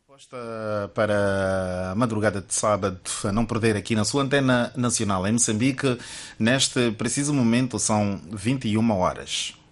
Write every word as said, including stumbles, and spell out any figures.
Posta para a madrugada de sábado, a não perder aqui na sua antena nacional em Moçambique, neste preciso momento são vinte e uma horas.